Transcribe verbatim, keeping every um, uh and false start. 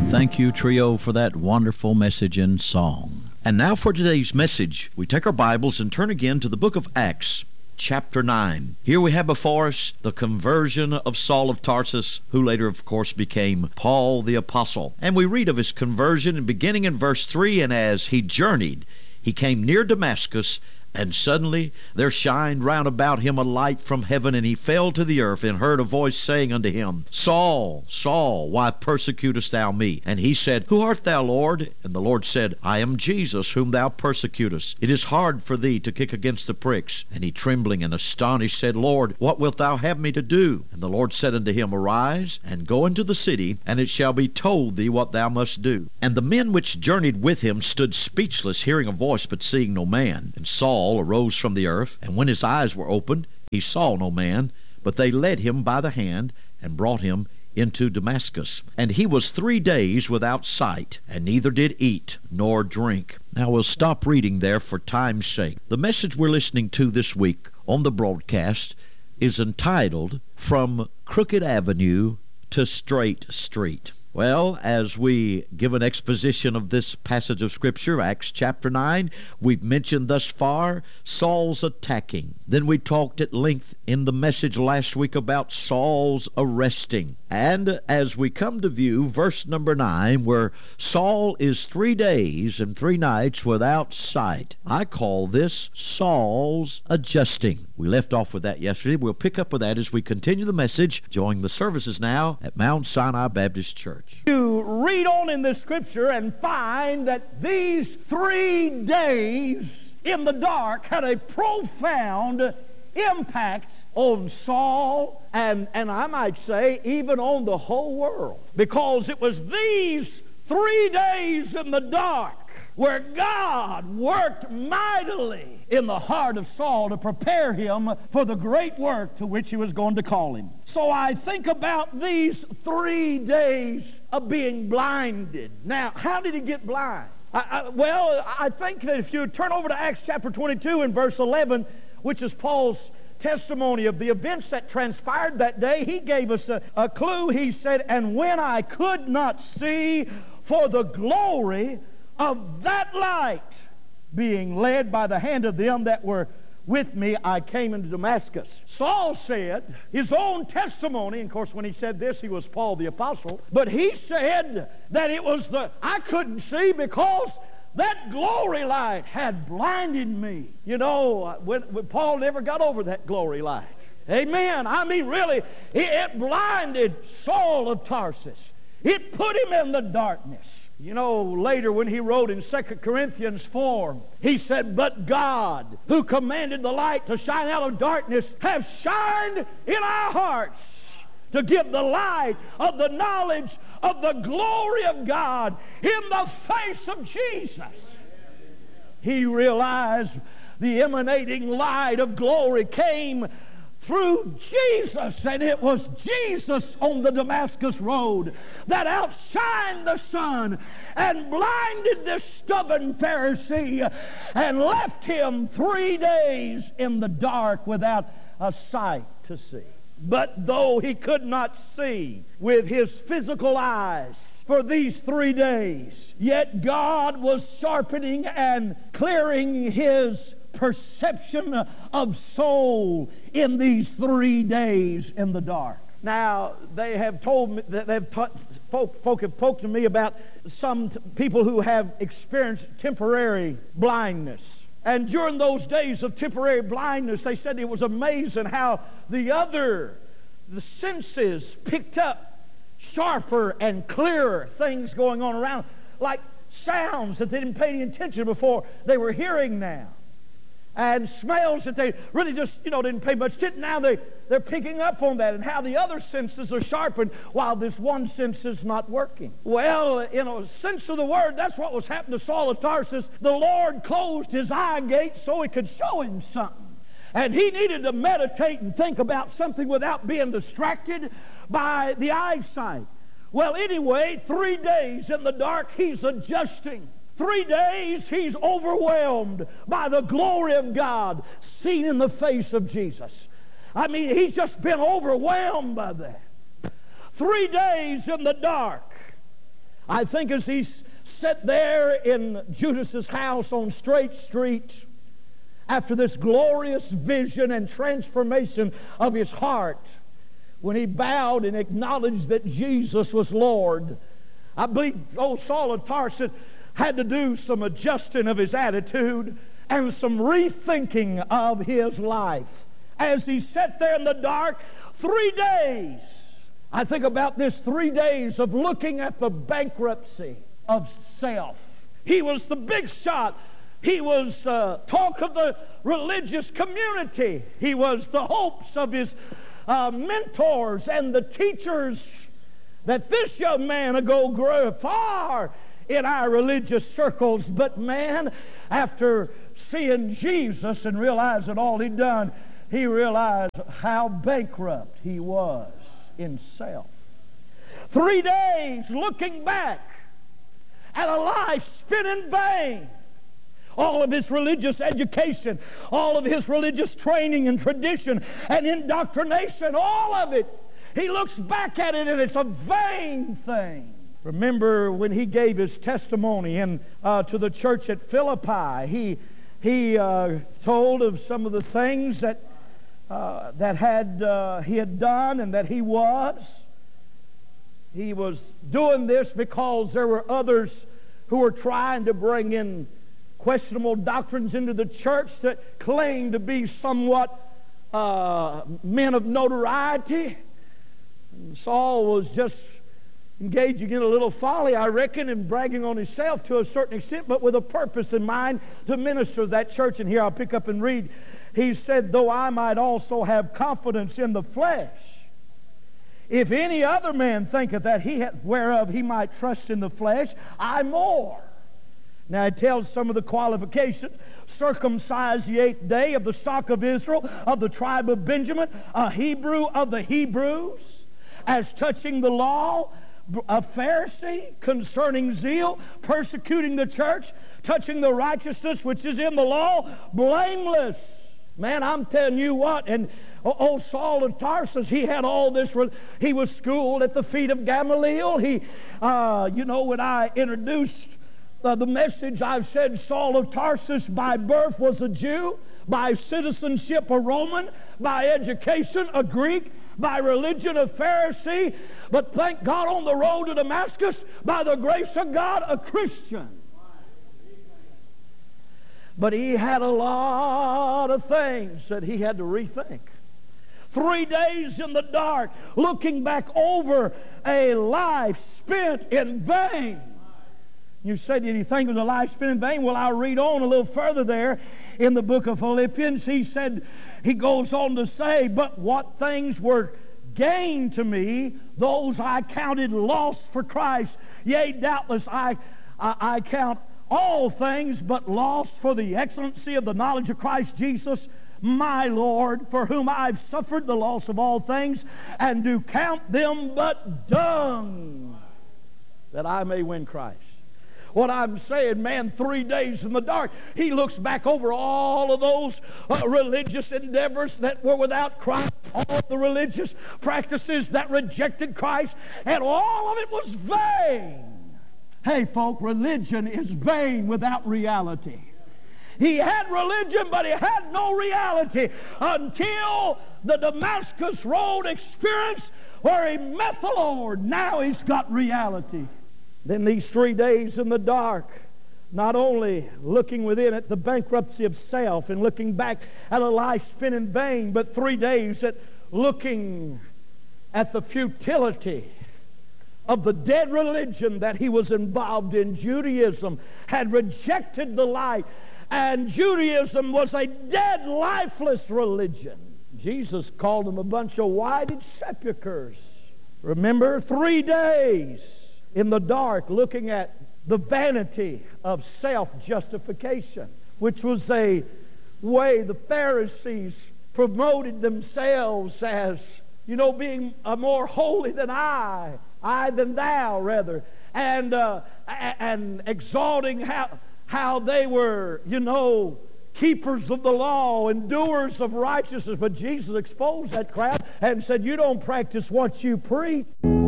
Thank you, Trio, for that wonderful message and song. And now for today's message. We take our Bibles and turn again to the book of Acts, chapter nine. Here we have before us the conversion of Saul of Tarsus, who later, of course, became Paul the Apostle. And we read of his conversion and beginning in verse three, and as he journeyed, he came near Damascus, and suddenly there shined round about him a light from heaven, and he fell to the earth, and heard a voice saying unto him, Saul, Saul, why persecutest thou me? And he said, Who art thou, Lord? And the Lord said, I am Jesus, whom thou persecutest. It is hard for thee to kick against the pricks. And he, trembling and astonished, said, Lord, what wilt thou have me to do? And the Lord said unto him, Arise, and go into the city, and it shall be told thee what thou must do. And the men which journeyed with him stood speechless, hearing a voice, but seeing no man. And Saul arose from the earth, and when his eyes were opened, he saw no man, but they led him by the hand, and brought him into Damascus. And he was three days without sight, and neither did eat nor drink. Now we'll stop reading there for time's sake. The message we're listening to this week on the broadcast is entitled, From Crooked Avenue to Straight Street. Well, as we give an exposition of this passage of Scripture, Acts chapter nine, we've mentioned thus far Saul's attacking. Then we talked at length in the message last week about Saul's arresting. And as we come to view verse number nine, where Saul is three days and three nights without sight, I call this Saul's adjusting. We left off with that yesterday. We'll pick up with that as we continue the message, joining the services now at Mount Sinai Baptist Church. You read on in the Scripture and find that these three days in the dark had a profound impact on Saul and, and I might say even on the whole world. Because it was these three days in the dark where God worked mightily in the heart of Saul to prepare him for the great work to which he was going to call him. So I think about these three days of being blinded. Now, how did he get blind? I, I, well, I think that if you turn over to Acts chapter twenty-two and verse eleven, which is Paul's testimony of the events that transpired that day, he gave us a, a clue. He said, and when I could not see for the glory of that light, being led by the hand of them that were with me, I came into Damascus. Saul said, his own testimony, and of course when he said this, he was Paul the Apostle, but he said that it was the, I couldn't see because that glory light had blinded me. You know, when, when Paul never got over that glory light. Amen. I mean, really, it, it blinded Saul of Tarsus. It put him in the darkness. You know, later when he wrote in Second Corinthians four, he said, But God, who commanded the light to shine out of darkness, have shined in our hearts to give the light of the knowledge of the glory of God in the face of Jesus. He realized the emanating light of glory came through Jesus, and it was Jesus on the Damascus road that outshined the sun and blinded this stubborn Pharisee and left him three days in the dark without a sight to see. But though he could not see with his physical eyes for these three days, yet God was sharpening and clearing his perception of soul in these three days in the dark. Now, they have told me that they've taught, folk, folk have spoken to me about some t- people who have experienced temporary blindness. And during those days of temporary blindness, they said it was amazing how the other, the senses picked up sharper and clearer things going on around, like sounds that they didn't pay any attention before they were hearing now. And smells that they really just, you know, didn't pay much attention. Now they, they're picking up on that and how the other senses are sharpened while this one sense is not working. Well, in a sense of the word, that's what was happening to Saul of Tarsus. The Lord closed his eye gate so he could show him something. And he needed to meditate and think about something without being distracted by the eyesight. Well, anyway, three days in the dark, he's adjusting. Three days he's overwhelmed by the glory of God seen in the face of Jesus. I mean, he's just been overwhelmed by that. Three days in the dark. I think as he sat there in Judas's house on Straight Street, after this glorious vision and transformation of his heart, when he bowed and acknowledged that Jesus was Lord, I believe old Saul of Tarsus had to do some adjusting of his attitude and some rethinking of his life. As he sat there in the dark, three days, I think about this three days of looking at the bankruptcy of self. He was the big shot. He was uh, talk of the religious community. He was the hopes of his uh, mentors and the teachers that this young man ago grew far in our religious circles. But man, after seeing Jesus and realizing all he'd done, he realized how bankrupt he was in self. Three days looking back at a life spent in vain. All of his religious education, all of his religious training and tradition and indoctrination, all of it, he looks back at it and it's a vain thing. Remember when he gave his testimony in, uh, to the church at Philippi, he, he uh, told of some of the things that, uh, that had, uh, he had done and that he was. He was doing this because there were others who were trying to bring in questionable doctrines into the church that claimed to be somewhat uh, men of notoriety. And Saul was just engaging in a little folly, I reckon, and bragging on himself to a certain extent, but with a purpose in mind to minister to that church. And here I'll pick up and read. He said, though I might also have confidence in the flesh, if any other man thinketh that he hath whereof he might trust in the flesh, I more. Now it tells some of the qualifications. Circumcised the eighth day, of the stock of Israel, of the tribe of Benjamin, a Hebrew of the Hebrews, as touching the law, a Pharisee, concerning zeal, persecuting the church, touching the righteousness which is in the law, blameless. Man, I'm telling you what, and old Saul of Tarsus, he had all this. He was schooled at the feet of Gamaliel. He, uh, you know, when I introduced Uh, the message, I've said Saul of Tarsus by birth was a Jew, by citizenship a Roman, by education a Greek, by religion a Pharisee, but thank God on the road to Damascus, by the grace of God, a Christian. But he had a lot of things that he had to rethink. Three days in the dark, looking back over a life spent in vain. You say, did he think it was a life spent in vain? Well, I'll read on a little further there in the book of Philippians. He said, he goes on to say, but what things were gain to me, those I counted loss for Christ. Yea, doubtless I, I, I count all things but loss for the excellency of the knowledge of Christ Jesus, my Lord, for whom I've suffered the loss of all things, and do count them but dung, that I may win Christ. What I'm saying, man, three days in the dark, he looks back over all of those uh, religious endeavors that were without Christ, all of the religious practices that rejected Christ, and all of it was vain. Hey, folk, religion is vain without reality. He had religion, but he had no reality until the Damascus Road experience where he met the Lord. Now he's got reality. Then these three days in the dark, not only looking within at the bankruptcy of self and looking back at a life spent in vain, but three days at looking at the futility of the dead religion that he was involved in. Judaism had rejected the light, and Judaism was a dead, lifeless religion. Jesus called them a bunch of whited sepulchres. Remember, three days in the dark, looking at the vanity of self-justification, which was a way the Pharisees promoted themselves as, you know, being uh, more holy than I, I than thou, rather, and uh, and exalting how how they were, you know, keepers of the law and doers of righteousness. But Jesus exposed that crowd and said, you don't practice what you preach.